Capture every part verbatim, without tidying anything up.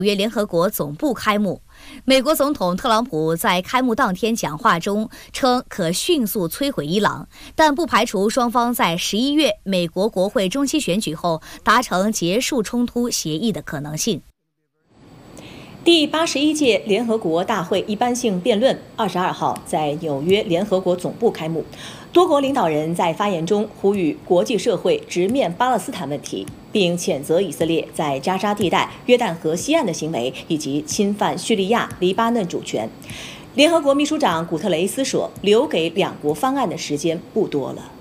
约联合国总部开幕。美国总统特朗普在开幕当天讲话中称，可迅速摧毁伊朗，但不排除双方在十一月美国国会中期选举后达成结束冲突协议的可能性。 第八十一届联合国大会一般性辩论二十二号在纽约联合国总部开幕，多国领导人在发言中呼吁国际社会直面巴勒斯坦问题，并谴责以色列在加沙地带、约旦河西岸的行为，以及侵犯叙利亚、黎巴嫩主权。联合国秘书长古特雷斯说，留给两国方案的时间不多了。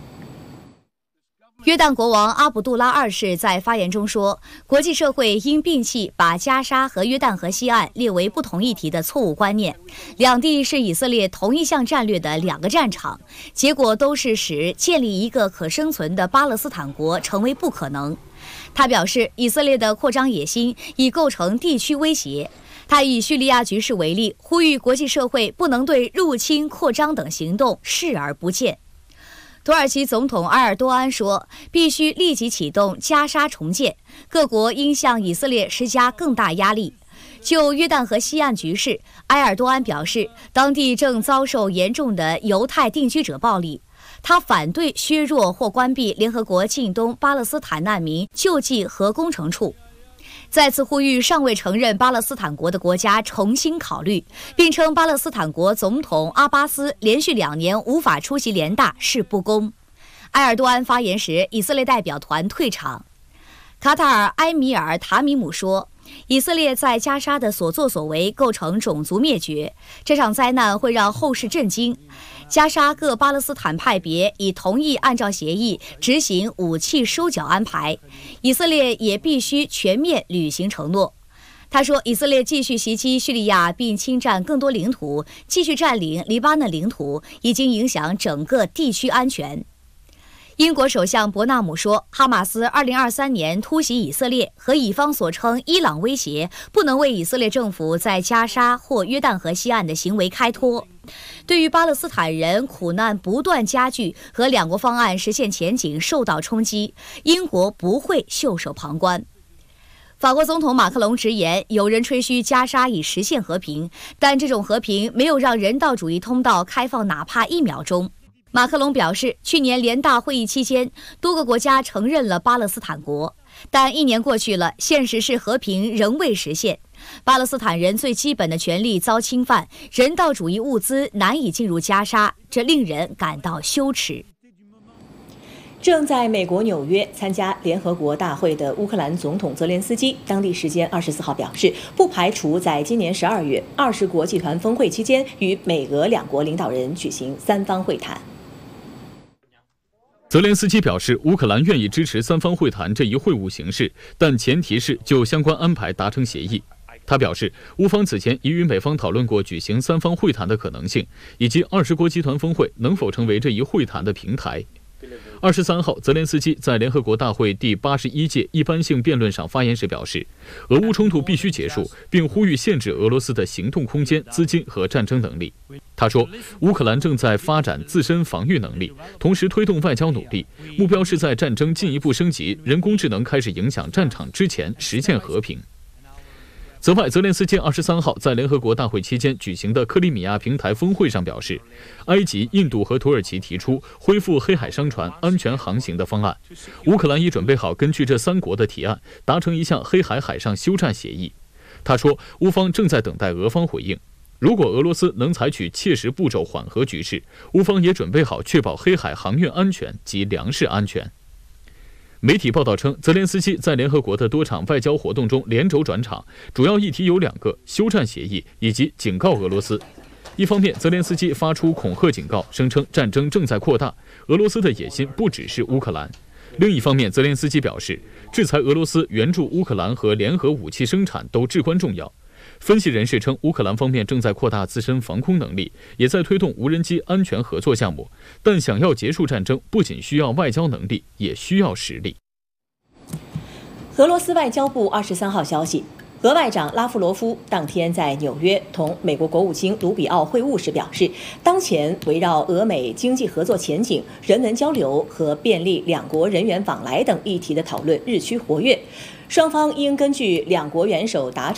约旦国王阿卜杜拉二世在发言中说，国际社会应摒弃把加沙和约旦河西岸列为不同议题的错误观念，两地是以色列同一项战略的两个战场，结果都是使建立一个可生存的巴勒斯坦国成为不可能。他表示，以色列的扩张野心已构成地区威胁。他以叙利亚局势为例，呼吁国际社会不能对入侵、扩张等行动视而不见。土耳其总统埃尔多安说，必须立即启动加沙重建，各国应向以色列施加更大压力。就约旦河西岸局势，埃尔多安表示，当地正遭受严重的犹太定居者暴力。他反对削弱或关闭联合国近东巴勒斯坦难民救济和工程处，再次呼吁尚未承认巴勒斯坦国的国家重新考虑，并称巴勒斯坦国总统阿巴斯连续两年无法出席联大是不公。埃尔多安发言时，以色列代表团退场。卡塔尔埃米尔塔米姆说，以色列在加沙的所作所为构成种族灭绝，这场灾难会让后世震惊。加沙各巴勒斯坦派别已同意按照协议执行武器收缴安排，以色列也必须全面履行承诺。他说，以色列继续袭击叙利亚并侵占更多领土，继续占领黎巴嫩领土，已经影响整个地区安全。英国首相伯纳姆说，哈马斯二零二三年突袭以色列和以方所称伊朗威胁不能为以色列政府在加沙或约旦河西岸的行为开脱。对于巴勒斯坦人苦难不断加剧和两国方案实现前景受到冲击，英国不会袖手旁观。法国总统马克龙直言，有人吹嘘加沙已实现和平，但这种和平没有让人道主义通道开放哪怕一秒钟。马克龙表示，去年联大会议期间，多个国家承认了巴勒斯坦国，但一年过去了，现实是和平仍未实现。巴勒斯坦人最基本的权利遭侵犯，人道主义物资难以进入加沙，这令人感到羞耻。 正在美国纽约参加联合国大会的乌克兰总统泽连斯基，当地时间二十四号表示，不排除在今年十二月二十国集团峰会期间与美俄两国领导人举行三方会谈。 泽连斯基表示，乌克兰愿意支持三方会谈这一会晤形式，但前提是就相关安排达成协议。他表示，乌方此前已与美方讨论过举行三方会谈的可能性，以及二十国集团峰会能否成为这一会谈的平台。二十三号，泽连斯基在联合国大会第八十一届一般性辩论上发言时表示，俄乌冲突必须结束，并呼吁限制俄罗斯的行动空间、资金和战争能力。他说，乌克兰正在发展自身防御能力，同时推动外交努力，目标是在战争进一步升级、人工智能开始影响战场之前实现和平。此外，泽连斯基二十三号在联合国大会期间举行的克里米亚平台峰会上表示，埃及、印度和土耳其提出恢复黑海商船安全航行的方案，乌克兰已准备好根据这三国的提案达成一项黑海海上休战协议。他说，乌方正在等待俄方回应，如果俄罗斯能采取切实步骤缓和局势，乌方也准备好确保黑海航运安全及粮食安全。媒体报道称，泽连斯基在联合国的多场外交活动中连轴转场，主要议题有两个：休战协议以及警告俄罗斯。一方面，泽连斯基发出恐吓警告，声称战争正在扩大，俄罗斯的野心不只是乌克兰。另一方面，泽连斯基表示，制裁俄罗斯、援助乌克兰和联合武器生产都至关重要。分析人士称，乌克兰方面正在扩大自身防空能力，也在推动无人机安全合作项目。但想要结束战争，不仅需要外交能力，也需要实力。 俄罗斯外交部二十三号消息， 俄外长拉夫罗夫当天在纽约同美国国务卿卢比奥会晤时表示，当前围绕俄美经济合作前景、人文交流和便利两国人员往来等议题的讨论日趋活跃，双方应根据两国元首达成